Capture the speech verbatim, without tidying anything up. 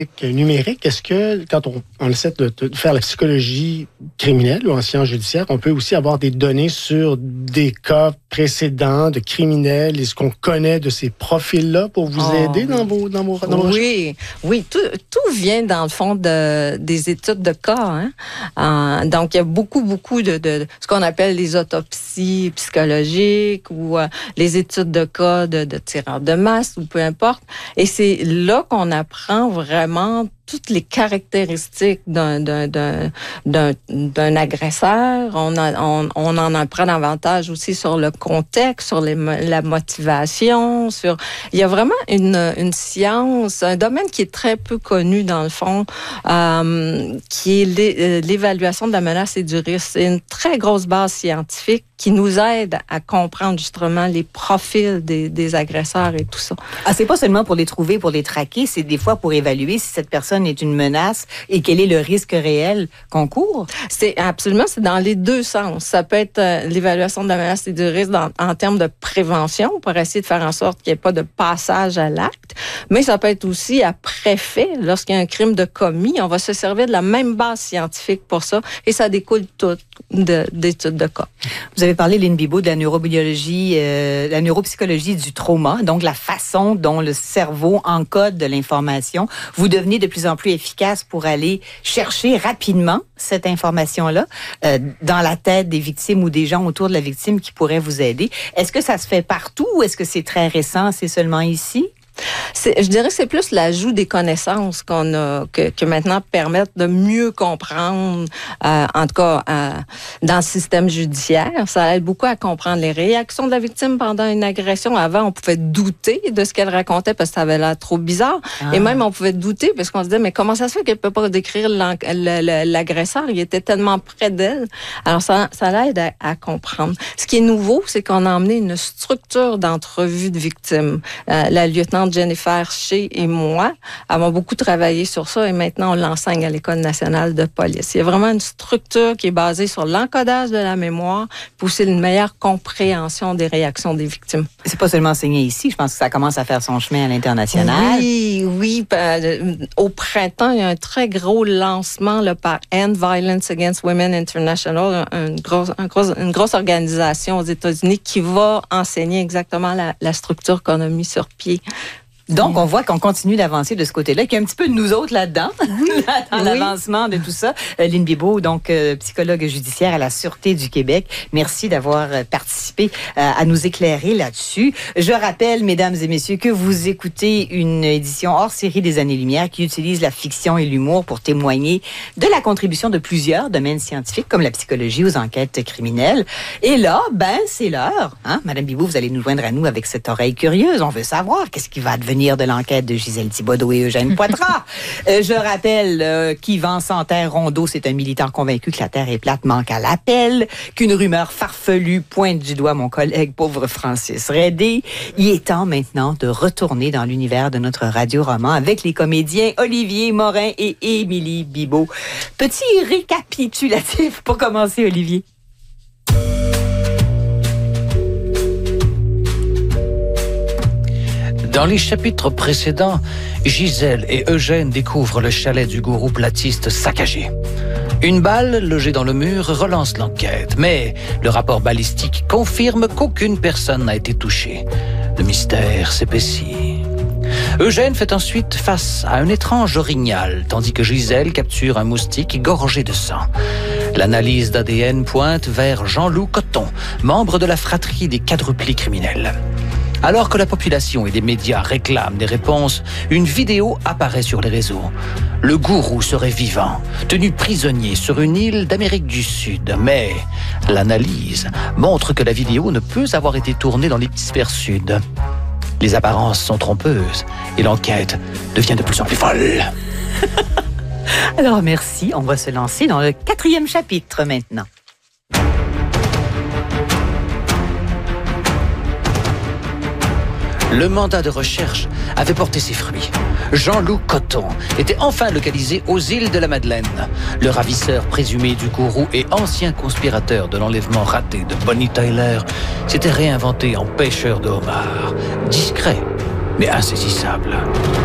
numérique, est-ce que quand on, on essaie de, de faire la psychologie criminelle ou en sciences judiciaires, on peut aussi avoir des données sur des cas précédents de criminels? Est-ce qu'on connaît de ces profils-là pour vous oh, aider dans vos dans vos, dans vos Oui, oui, tout, tout vient dans le fond de, des études de cas. Hein? Euh, donc, il y a beaucoup, beaucoup de, de ce qu'on appelle les autopsies psychologiques ou euh, les études de cas de, de tireurs de masse ou peu importe. Et c'est là qu'on apprend vraiment toutes les caractéristiques d'un, d'un, d'un, d'un, d'un agresseur. On, a, on, on en apprend davantage aussi sur le contexte, sur les, la motivation. Sur Il y a vraiment une, une science, un domaine qui est très peu connu dans le fond, euh, qui est l'é, l'évaluation de la menace et du risque. C'est une très grosse base scientifique qui nous aide à comprendre justement les profils des, des agresseurs et tout ça. Ah, c'est pas seulement pour les trouver, pour les traquer, c'est des fois pour évaluer si cette personne est une menace et quel est le risque réel qu'on court? C'est absolument, c'est dans les deux sens. Ça peut être euh, l'évaluation de la menace et du risque dans, en termes de prévention pour essayer de faire en sorte qu'il n'y ait pas de passage à l'acte, mais ça peut être aussi après fait, lorsqu'il y a un crime de commis, on va se servir de la même base scientifique pour ça et ça découle tout de, d'études de cas. Vous avez parlé, Lynn Bibeau, de la neurobiologie, euh, la neuropsychologie du trauma, donc la façon dont le cerveau encode de l'information. Vous devenez de plus en plus efficace pour aller chercher rapidement cette information-là euh, dans la tête des victimes ou des gens autour de la victime qui pourraient vous aider. Est-ce que ça se fait partout ou est-ce que c'est très récent, c'est seulement ici? C'est, je dirais que c'est plus l'ajout des connaissances qu'on a, que, que maintenant permettent de mieux comprendre, euh, en tout cas euh, dans le système judiciaire. Ça aide beaucoup à comprendre les réactions de la victime pendant une agression. Avant, on pouvait douter de ce qu'elle racontait parce que ça avait l'air trop bizarre. Ah. Et même, on pouvait douter parce qu'on se disait, mais comment ça se fait qu'elle peut pas décrire l'agresseur? Il était tellement près d'elle. Alors, ça, ça l'aide à, à comprendre. Ce qui est nouveau, c'est qu'on a emmené une structure d'entrevue de victimes. Euh, la lieutenant Jennifer Shea et moi avons beaucoup travaillé sur ça et maintenant on l'enseigne à l'École nationale de police. Il y a vraiment une structure qui est basée sur l'encodage de la mémoire pour aussi une meilleure compréhension des réactions des victimes. C'est pas seulement enseigné ici, je pense que ça commence à faire son chemin à l'international. Oui, oui. Euh, au printemps, il y a un très gros lancement là, par End Violence Against Women International, une grosse, une grosse, une grosse organisation aux États-Unis qui va enseigner exactement la, la structure qu'on a mis sur pied. Donc, on voit qu'on continue d'avancer de ce côté-là, qu'il y a un petit peu de nous autres là-dedans, oui. dans oui. l'avancement de tout ça. Euh, Lynn Bibeau, donc euh, psychologue judiciaire à la Sûreté du Québec, merci d'avoir participé euh, à nous éclairer là-dessus. Je rappelle, mesdames et messieurs, que vous écoutez une édition hors série des Années-Lumière qui utilise la fiction et l'humour pour témoigner de la contribution de plusieurs domaines scientifiques, comme la psychologie aux enquêtes criminelles. Et là, ben, c'est l'heure. Hein? Madame Bibeau, vous allez nous joindre à nous avec cette oreille curieuse. On veut savoir qu'est-ce qui va advenir de l'enquête de Gisèle Thibodeau et Eugène Poitras. euh, je rappelle euh, qu'Yvan Santerre-Rondeau, c'est un militant convaincu que la Terre est plate, manque à l'appel, qu'une rumeur farfelue pointe du doigt mon collègue pauvre Francis Redé. Il est temps maintenant de retourner dans l'univers de notre radio-roman avec les comédiens Olivier Morin et Émilie Bibeau. Petit récapitulatif pour commencer, Olivier. Dans les chapitres précédents, Gisèle et Eugène découvrent le chalet du gourou platiste saccagé. Une balle logée dans le mur relance l'enquête, mais le rapport balistique confirme qu'aucune personne n'a été touchée. Le mystère s'épaissit. Eugène fait ensuite face à un étrange orignal, tandis que Gisèle capture un moustique gorgé de sang. L'analyse d'A D N pointe vers Jean-Loup Coton, membre de la fratrie des quadruplés criminels. Alors que la population et les médias réclament des réponses, une vidéo apparaît sur les réseaux. Le gourou serait vivant, tenu prisonnier sur une île d'Amérique du Sud. Mais l'analyse montre que la vidéo ne peut avoir été tournée dans l'hémisphère sud. Les apparences sont trompeuses et l'enquête devient de plus en plus folle. Alors merci, on va se lancer dans le quatrième chapitre maintenant. Le mandat de recherche avait porté ses fruits. Jean-Loup Coton était enfin localisé aux îles de la Madeleine. Le ravisseur présumé du gourou et ancien conspirateur de l'enlèvement raté de Bonnie Tyler s'était réinventé en pêcheur de homards. Discret, mais insaisissable.